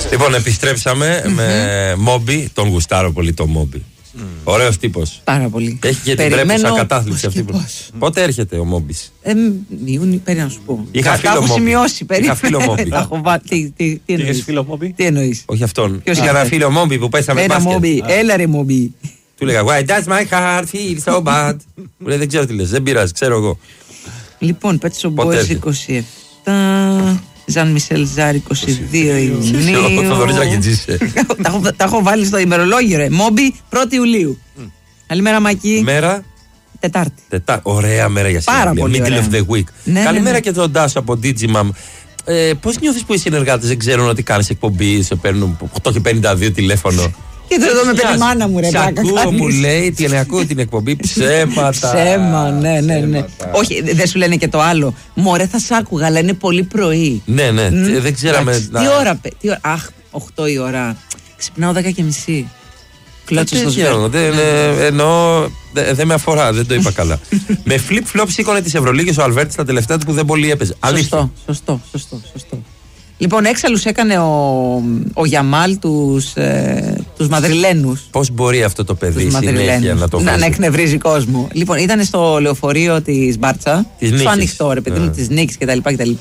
Λοιπόν, επιστρέψαμε με Μόμπι. Τον γουστάρω πολύ τον Μόμπι. Ωραίος τύπος. Πάρα πολύ. Έχει και την πρέπουσα κατάθλιψη αυτή. Πότε έρχεται ο Μόμπις? Ιούνιο, περί να σου πω. Είχα φίλο Μόμπι. Σημειώσει, Είχα φίλο Μόμπι. Τι εννοείς? Φίλο Μόμπι? Τι εννοείς? Όχι αυτόν. Είχα ένα φίλο Μόμπι που πέσαμε Ένα μπάσκετ. Μόμπι, έλα ρε Μόμπι. Του λέγα Why does my heart feel so bad? Μου λέει δεν ξέρω τι λες, δεν πειράζει, ξέρω εγώ. Λοιπόν, Pet Shop Boys 27, Ζαν Μισελ Ζάρ 22 Ιουνίου. Ο Θοδωρής Ρακιτζής. Τα έχω βάλει στο ημερολόγιο ρε. Μόμπι 1η Ιουλίου. Καλημέρα Μάκη. Μέρα Τετάρτη. Ωραία μέρα για Πάρα σήμερα. πολύ Middle ωραία. of the week. Καλημέρα και τον Τάσο από Digimam. Πώς νιώθεις που οι συνεργάτες δεν ξέρουν ότι κάνεις εκπομπή, σε παίρνουν 8 και 52 τηλέφωνο? Και εδώ με παιδί μάνα μου ρε. Σε ακούω, μου λέει, ακούω την εκπομπή, ψέματα. Ψέμα, ναι. Όχι, δεν σου λένε και το άλλο. Μωρέ θα σ' άκουγα, αλλά είναι πολύ πρωί. Ναι, δεν ξέραμε. Τι ώρα, αχ, 8 η ώρα. Ξυπνάω 10:30. Κλώτσο στο σπίτι. Εννοώ, δεν με αφορά, δεν το είπα καλά. Με flip-flop σήκωνε τις Ευρωλίγες ο Αλβέρτης τα τελευταία του που δεν πολύ έπαιζε. Σωστό. Λοιπόν, έξαλλους έκανε ο Γιαμάλ τους Μαδριλένους. Πώς μπορεί αυτό το παιδί συνέχεια να το βρει? Να εκνευρίζει κόσμο. Λοιπόν, ήταν στο λεωφορείο της Μπάρτσα, στο ανοιχτό ρε παιδί μου, της Νίκης κτλ.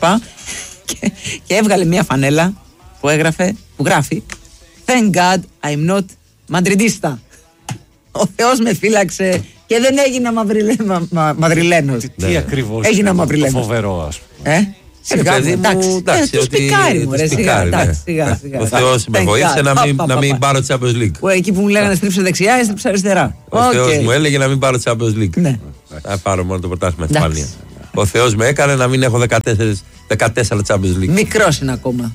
Και έβγαλε μια φανέλα που γράφει Thank God I'm not Madridista. Ο Θεός με φύλαξε και δεν έγινα Μαδριλένος. Τι ακριβώς έγινα Μαδριλένος. Φοβερό, ας πούμε. Εντάξει, τους πικάρει μου ρε, σιγά. Ο Θεός με βοήθησε να μην πάρω Champions League. Εκεί που μου λέγανε στρίψε δεξιά, έστριψε αριστερά. Ο Θεός μου έλεγε να μην πάρω Champions League. Θα πάρω μόνο το πρωτάθλημα Ισπανία. Ο Θεός με έκανε να μην έχω 14 Champions League. Μικρός είναι ακόμα.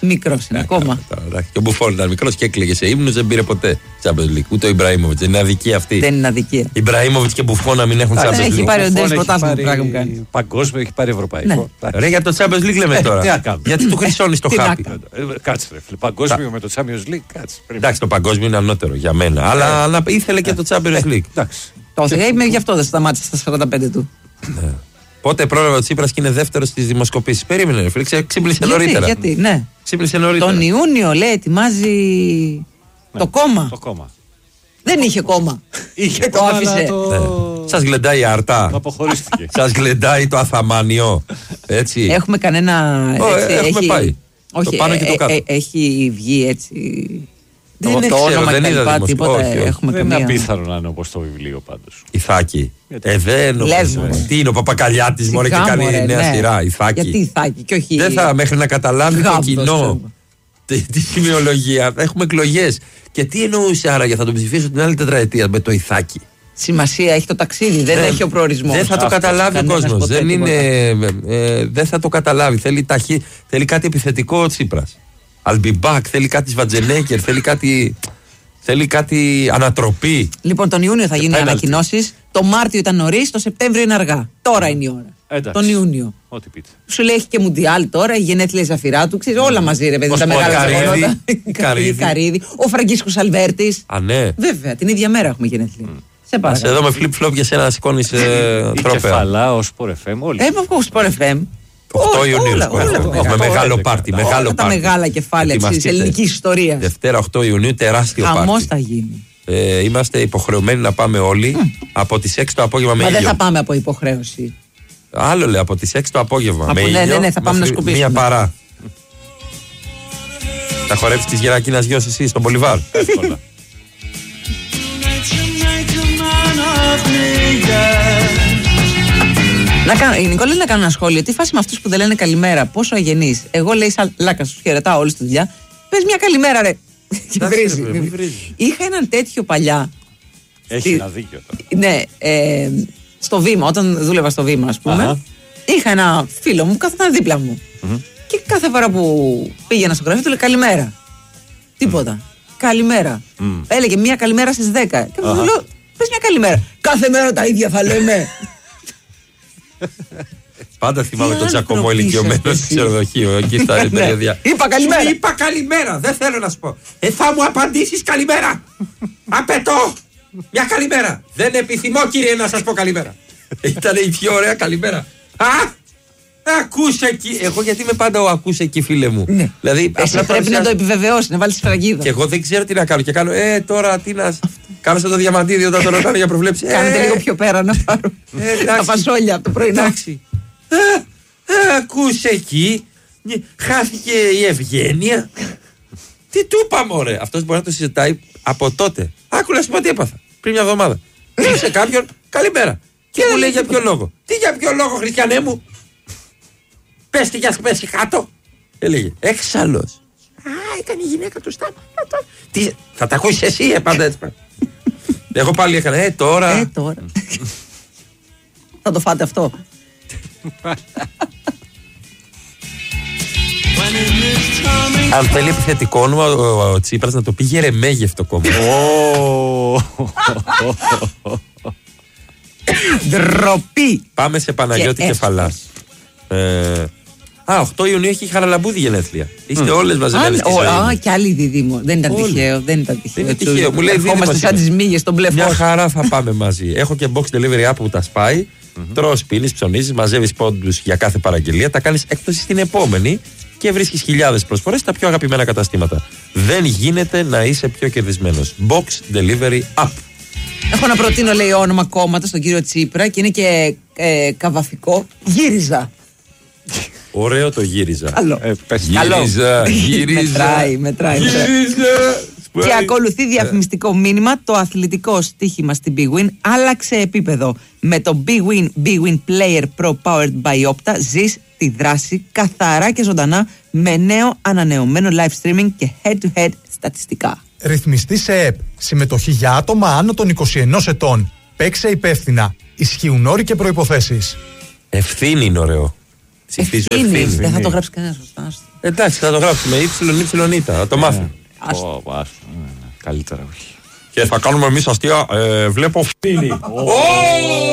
Και ο Μπουφόν ήταν μικρός και έκλαιγε σε ύμνους, δεν πήρε ποτέ Champions League. Ούτε ο Ιμπραήμοβιτς. Είναι αδικία αυτή. Δεν είναι αδικία. Ιμπραήμοβιτς και Μπουφόν να μην έχουν Champions League. Έχει πάρει ο Ντέλης πρωτάθλημα. Παγκόσμιο, έχει πάρει ευρωπαϊκό. Ρε για το Champions League λέμε τώρα. Γιατί του χρυσώνεις το χάπι. Κάτσε ρε. Παγκόσμιο με το Champions League, κάτσε. Εντάξει, το παγκόσμιο είναι ανώτερο για μένα. Αλλά ήθελε και το Champions League. Το είμαι γι' αυτό δεν σταμάτησε στα 45 του. Πότε πρόλαβε ο Τσίπρας και είναι δεύτερος στις δημοσκοπήσεις? Περίμενε, ρε φίλε, ξύπνησε νωρίτερα. Γιατί, ναι. Ξύπνησε νωρίτερα. Τον Ιούνιο, λέει, ετοιμάζει το κόμμα. Δεν είχε κόμμα. Είχε το άφησε. Σας γλεντάει η αρτά. Αποχωρίστηκε. Σας γλεντάει το αθαμάνιο. Έτσι. Έχουμε κανένα. Έχουμε πάει. Όχι, έχει βγει έτσι. Το όνομα και λοιπά, τίποτα έχουμε δεν καμία. είναι απίθανο να είναι όπως το βιβλίο πάντως. Ιθάκη. Δεν νομίζω. Τι είναι ο Παπακαλιάτης μωρέ και κάνει νέα σειρά. Ιθάκη. Γιατί Ιθάκη και όχι. Δεν θα μέχρι να καταλάβει το κοινό τη σημειολογία. Έχουμε εκλογές. Και τι εννοούσε άραγε, θα τον ψηφίσω την άλλη τετραετία με το Ιθάκη? Σημασία έχει το ταξίδι, δεν έχει ο προορισμός. Δεν θα το καταλάβει ο κόσμος. Δεν θα το καταλάβει. Θέλει κάτι επιθετικό ο Τσίπρας. I'll be back, θέλει κάτι Σβατζενέγκερ, θέλει κάτι ανατροπή. Λοιπόν, τον Ιούνιο θα γίνουν ανακοινώσεις. Το Μάρτιο ήταν νωρίς, το Σεπτέμβριο είναι αργά. Τώρα είναι η ώρα. Εντάξει. Τον Ιούνιο. Ό,τι πείτε. Σου λέει έχει και Μουντιάλ τώρα, η γενέθλια Ζαφυρά του, ξέρει όλα μαζί ρε παιδί. Τα μεγάλα Καρύδι. Ο Φραγκίσκος Αλβέρτης. Α, ναι. Βέβαια, την ίδια μέρα έχουμε γενέθλια. Σε παρακαλώ. Εδώ με flip-flop για σένα να σηκώνεις τρόπαια. Κεφαλά, ο Sport FM, όλοι. Ο Sport FM. 8 Ιουνίου. Έχουμε μεγάλο πάρτι. Τα μεγάλα κεφάλαια της ελληνικής ιστορίας. Δευτέρα 8 Ιουνίου, τεράστιο πάρτι. Χαμός θα γίνει. Είμαστε υποχρεωμένοι να πάμε όλοι από τις 6 το απόγευμα με ήλιο. Μα δεν θα πάμε από υποχρέωση. Άλλο λέει, από τις 6 το απόγευμα με ήλιο. Ναι, θα πάμε να σκουπίσουμε. Μία παρά. Θα χορέψεις της Γερακίνας γιος εσύ στον Μπολιβάρ. Εύκολα. Η Νικόλα να κάνω ένα σχόλιο. Τι φάση με αυτούς που δεν λένε καλημέρα, πόσο αγενείς. Εγώ λέει σαν λάκα σου χαιρετάω όλη τη δουλειά. Πες μια καλημέρα ρε. Και βρίζει. Είχα έναν τέτοιο παλιά. Έχει ένα δίκιο τώρα. Ναι, στο Βήμα, όταν δούλευα στο Βήμα ας πούμε. Είχα ένα φίλο μου που κάθονταν δίπλα μου. Και κάθε φορά που πήγαινα στο γραφείο του λέει καλημέρα. Τίποτα. Καλημέρα. Έλεγε μια καλημέρα στις 10. Και του λέω πες μια καλημέρα. Κάθε μέρα τα ίδια θα λέμε. Πάντα θυμάμαι τον Τζακωμό ηλικιωμένο στο ξενοδοχείο. Εκεί στα περιοδιά. Είπα καλημέρα. Είπα καλημέρα. Δεν θέλω να σου πω. Θα μου απαντήσεις καλημέρα. Απαιτώ μια καλημέρα. Δεν επιθυμώ κύριε να σας πω καλημέρα. Ήταν η πιο ωραία καλημέρα. Ακούσε εκεί. Εγώ γιατί είμαι πάντα ο ακούσε εκεί, φίλε μου. Ναι. Δηλαδή, εσύ πρέπει να το επιβεβαιώσει, να βάλει σφραγίδα. Και εγώ δεν ξέρω τι να κάνω. Και κάνω, τώρα τι να. Κάνω σαν το διαμαντίδιο όταν το ρωτάνε για προβλέψει. Κάνετε λίγο πιο πέρα να πάρω τα φασόλια από το πρωινό. Εντάξει. Ακούσε εκεί. Χάθηκε η ευγένεια. Τι του είπα, μωρέ. Αυτός μπορεί να το συζητάει από τότε. Άκου να σου πω τι έπαθα πριν μια εβδομάδα. Σε κάποιον, καλημέρα. Και μου λέει για ποιο λόγο. Τι για ποιο λόγο, Χριστιανέ μου. Πες τι για πέσει κάτω. Έλεγε έξαλλος. Έκανε η γυναίκα του στάμα. Τι, θα τα ακούσεις εσύ, πάντα έτσι. Εγώ πάλι έκανα, τώρα. Θα το φάτε αυτό. Αν θέλει επιθετικό όνομα ο Τσίπρας να το πει Γερεμέγευτο κόμμα. Ντροπή. Πάμε σε Παναγιώτη Κεφαλάς. 8 Ιουνίου έχει η Χαραλαμπούδη γενέθλια. Είστε όλες μαζεμένες στη ζωή. Και άλλοι δίδυμο. Δεν ήταν τυχαίο. Δεν ήταν τυχαίο. Μου λέει ερχόμαστε σαν τις μύγες στον μπλε φως. Μια χαρά θα πάμε μαζί. Έχω και box delivery app που τα σπάει. Τρως, πίνεις, ψωνίζεις, μαζεύεις πόντους για κάθε παραγγελία. Τα κάνεις έκπτωση στην επόμενη και βρίσκεις χιλιάδες προσφορές στα πιο αγαπημένα καταστήματα. Δεν γίνεται να είσαι πιο κερδισμένος. Box delivery app. Έχω να προτείνω, λέει, όνομα κόμματα στον κύριο Τσίπρα και είναι και καβαφικό. Γύριζα. Ωραίο το γύριζα. Καλό. Γύριζα. Μετράει. Και ακολουθεί διαφημιστικό μήνυμα. Το αθλητικό στοίχημα στην Big Win άλλαξε επίπεδο. Με το Big Win Player Pro Powered by Opta ζεις τη δράση καθαρά και ζωντανά με νέο ανανεωμένο live streaming και head-to-head στατιστικά. Ρυθμιστή σε ΕΠ. Συμμετοχή για άτομα άνω των 21 ετών. Παίξε υπεύθυνα. Ισχύουν όροι και προϋποθέσεις. Ευθύνη είναι ωραίο. Ευθύνη. Δεν θα το γράψει κανένα σωστά. Εντάξει, θα το γράψουμε. Υψιλονίτα. Θα το μάθουμε. Καλύτερα όχι. Και θα κάνουμε εμείς αστεία. Βλέπω ευθύνη.